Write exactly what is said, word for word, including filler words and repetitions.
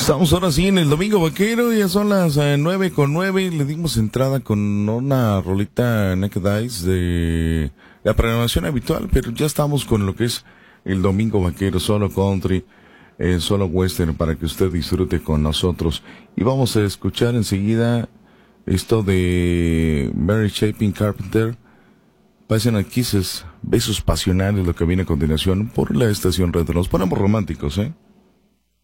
Estamos ahora sí en el Domingo Vaquero, ya son las eh, nueve con nueve, le dimos entrada con una rolita Naked Eyes de la programación habitual, pero ya estamos con lo que es el Domingo Vaquero, solo country, eh, solo western, para que usted disfrute con nosotros. Y vamos a escuchar enseguida esto de Mary Chapin Carpenter, Passionate Kisses, besos pasionales, lo que viene a continuación por la estación retro. Nos ponemos románticos, ¿eh?